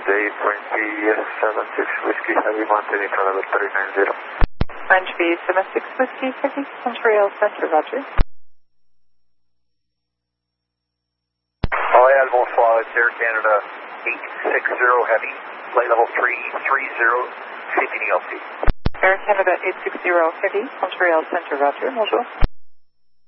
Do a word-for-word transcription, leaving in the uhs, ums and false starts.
seven six Whiskey Heavy, maintaining flight level three nine zero. French V seven six Whiskey Heavy, Montreal Center, Roger. Royal, bonsoir, it's Air Canada eight six zero Heavy, flight level three three zero, fifteen E L C. Air Canada eight six zero Heavy, Montreal Center, Roger. Bonjour.